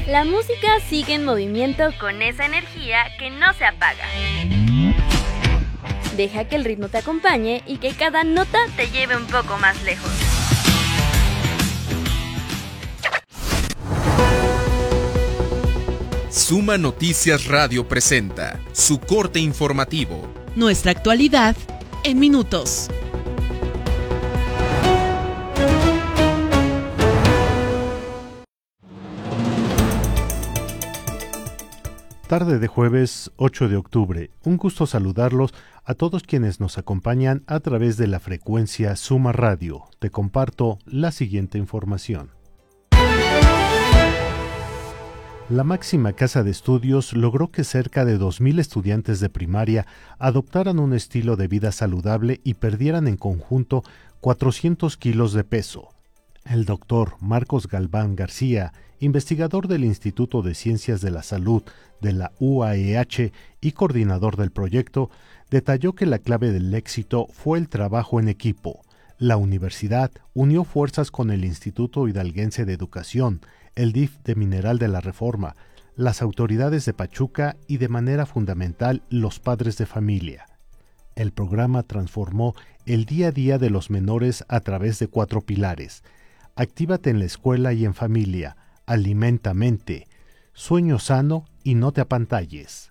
La música sigue en movimiento con esa energía que no se apaga. Deja que el ritmo te acompañe y que cada nota te lleve un poco más lejos. Suma Noticias Radio presenta su corte informativo. Nuestra actualidad en minutos. Tarde de jueves 8 de octubre. Un gusto saludarlos a todos quienes nos acompañan a través de la frecuencia Suma Radio. Te comparto la siguiente información. La máxima casa de estudios logró que cerca de 2,000 estudiantes de primaria adoptaran un estilo de vida saludable y perdieran en conjunto 400 kilos de peso. El doctor Marcos Galván García, investigador del Instituto de Ciencias de la Salud de la UAEH y coordinador del proyecto, detalló que la clave del éxito fue el trabajo en equipo. La universidad unió fuerzas con el Instituto Hidalguense de Educación, el DIF de Mineral de la Reforma, las autoridades de Pachuca y de manera fundamental los padres de familia. El programa transformó el día a día de los menores a través de 4 pilares: actívate en la escuela y en familia, alimenta mente, sueño sano y no te apantalles.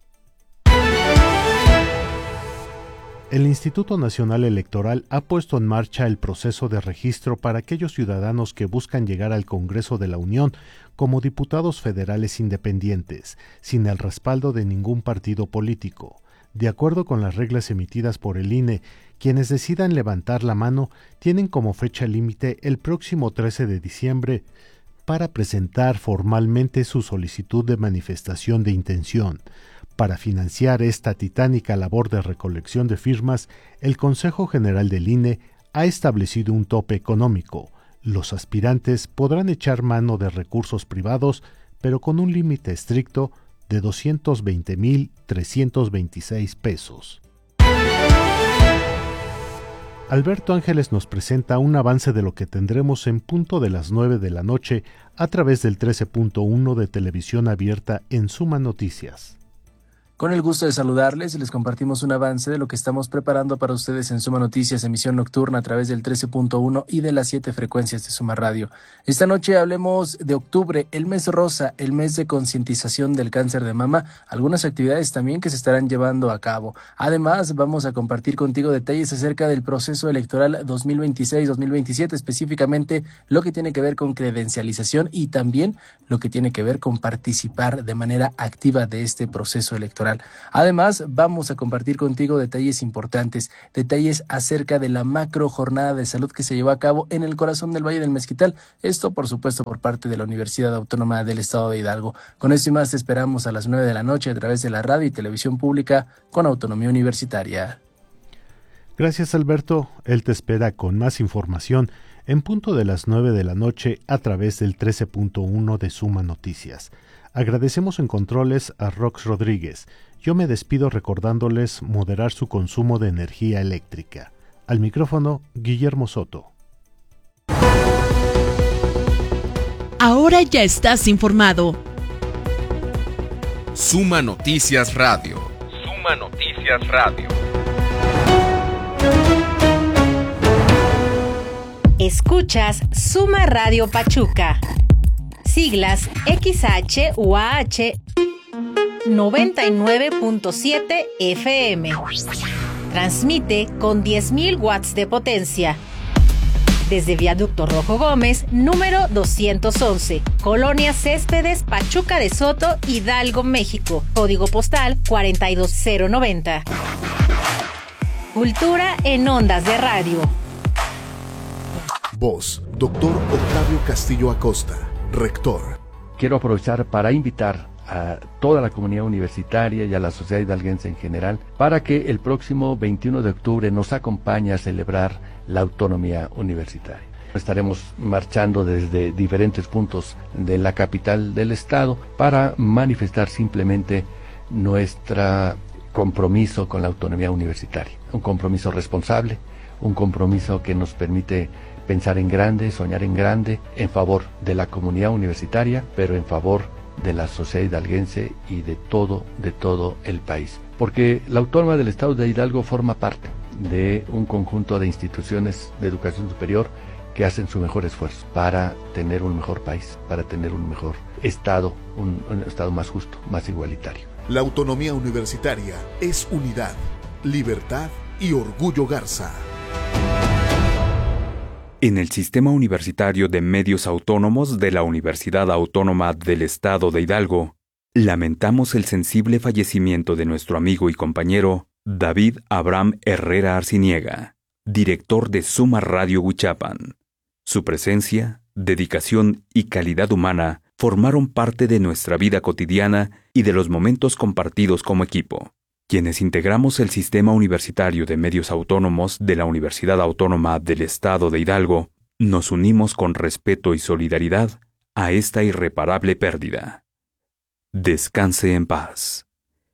El Instituto Nacional Electoral ha puesto en marcha el proceso de registro para aquellos ciudadanos que buscan llegar al Congreso de la Unión como diputados federales independientes, sin el respaldo de ningún partido político. De acuerdo con las reglas emitidas por el INE, quienes decidan levantar la mano tienen como fecha límite el próximo 13 de diciembre para presentar formalmente su solicitud de manifestación de intención. Para financiar esta titánica labor de recolección de firmas, el Consejo General del INE ha establecido un tope económico. Los aspirantes podrán echar mano de recursos privados, pero con un límite estricto de 220,326 pesos. Alberto Ángeles nos presenta un avance de lo que tendremos en punto de las 9 de la noche a través del 13.1 de televisión abierta en Suma Noticias. Con el gusto de saludarles, les compartimos un avance de lo que estamos preparando para ustedes en Suma Noticias, emisión nocturna a través del 13.1 y de las 7 frecuencias de Suma Radio. Esta noche hablemos de octubre, el mes rosa, el mes de concientización del cáncer de mama, algunas actividades también que se estarán llevando a cabo. Además, vamos a compartir contigo detalles acerca del proceso electoral 2026-2027, específicamente lo que tiene que ver con credencialización y también lo que tiene que ver con participar de manera activa de este proceso electoral. Además, vamos a compartir contigo detalles importantes, detalles acerca de la macro jornada de salud que se llevó a cabo en el corazón del Valle del Mezquital. Esto, por supuesto, por parte de la Universidad Autónoma del Estado de Hidalgo. Con esto y más te esperamos a las 9 de la noche a través de la radio y televisión pública con autonomía universitaria. Gracias, Alberto. Él te espera con más información en punto de las 9 de la noche a través del 13.1 de Suma Noticias. Agradecemos en controles a Rox Rodríguez. Yo me despido recordándoles moderar su consumo de energía eléctrica. Al micrófono, Guillermo Soto. Ahora ya estás informado. Suma Noticias Radio. Suma Noticias Radio. Escuchas Suma Radio Pachuca. Siglas XHUAH 99.7 FM. Transmite con 10,000 watts de potencia. Desde Viaducto Rojo Gómez, número 211, Colonia Céspedes, Pachuca de Soto, Hidalgo, México. Código postal 42090. Cultura en ondas de radio. Voz, Dr. Octavio Castillo Acosta, rector. Quiero aprovechar para invitar a toda la comunidad universitaria y a la sociedad hidalguense en general para que el próximo 21 de octubre nos acompañe a celebrar la autonomía universitaria. Estaremos marchando desde diferentes puntos de la capital del estado para manifestar simplemente nuestro compromiso con la autonomía universitaria, un compromiso responsable, un compromiso que nos permite pensar en grande, soñar en grande, en favor de la comunidad universitaria, pero en favor de la sociedad hidalguense y de todo el país. Porque la Autónoma del Estado de Hidalgo forma parte de un conjunto de instituciones de educación superior que hacen su mejor esfuerzo para tener un mejor país, para tener un mejor Estado, un Estado más justo, más igualitario. La autonomía universitaria es unidad, libertad y orgullo Garza. En el Sistema Universitario de Medios Autónomos de la Universidad Autónoma del Estado de Hidalgo, lamentamos el sensible fallecimiento de nuestro amigo y compañero David Abraham Herrera Arciniega, director de Suma Radio Huichapan. Su presencia, dedicación y calidad humana formaron parte de nuestra vida cotidiana y de los momentos compartidos como equipo. Quienes integramos el Sistema Universitario de Medios Autónomos de la Universidad Autónoma del Estado de Hidalgo, nos unimos con respeto y solidaridad a esta irreparable pérdida. Descanse en paz.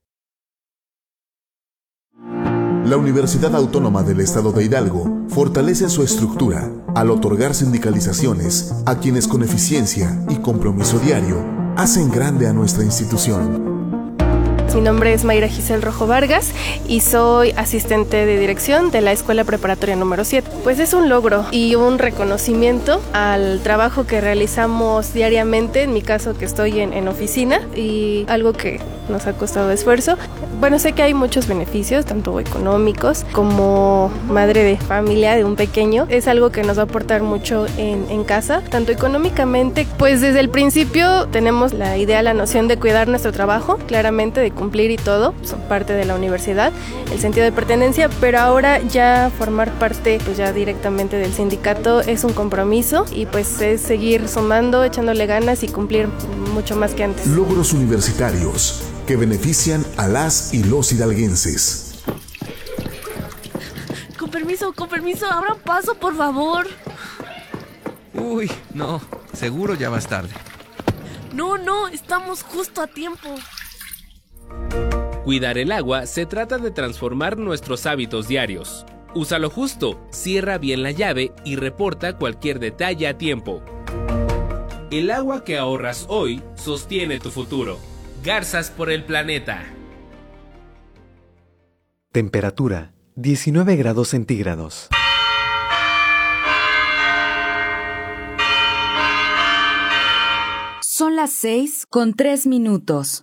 La Universidad Autónoma del Estado de Hidalgo fortalece su estructura al otorgar sindicalizaciones a quienes con eficiencia y compromiso diario hacen grande a nuestra institución. Mi nombre es Mayra Giselle Rojo Vargas y soy asistente de dirección de la Escuela Preparatoria número 7. Pues es un logro y un reconocimiento al trabajo que realizamos diariamente, en mi caso que estoy en oficina, y algo que nos ha costado esfuerzo. Bueno, sé que hay muchos beneficios, tanto económicos como madre de familia de un pequeño. Es algo que nos va a aportar mucho en casa, tanto económicamente, pues desde el principio tenemos la idea, la noción de cuidar nuestro trabajo, claramente de cumplir y todo, son parte de la universidad, el sentido de pertenencia, pero ahora ya formar parte pues ya directamente del sindicato es un compromiso y pues es seguir sumando, echándole ganas y cumplir mucho más que antes. Logros universitarios que benefician a las y los hidalguenses. Con permiso, abran paso, por favor. Uy, no, seguro ya vas tarde. No, estamos justo a tiempo. Cuidar el agua se trata de transformar nuestros hábitos diarios. Úsalo justo, cierra bien la llave y reporta cualquier detalle a tiempo. El agua que ahorras hoy sostiene tu futuro. Garzas por el planeta. Temperatura 19 grados centígrados. Son las 6:03.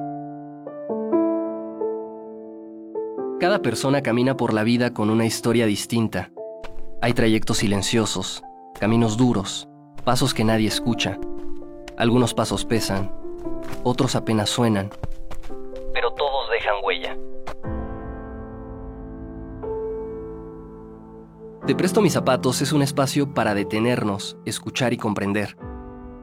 Cada persona camina por la vida con una historia distinta. Hay trayectos silenciosos, caminos duros, pasos que nadie escucha. Algunos pasos pesan, otros apenas suenan, pero todos dejan huella. Te presto mis zapatos es un espacio para detenernos, escuchar y comprender.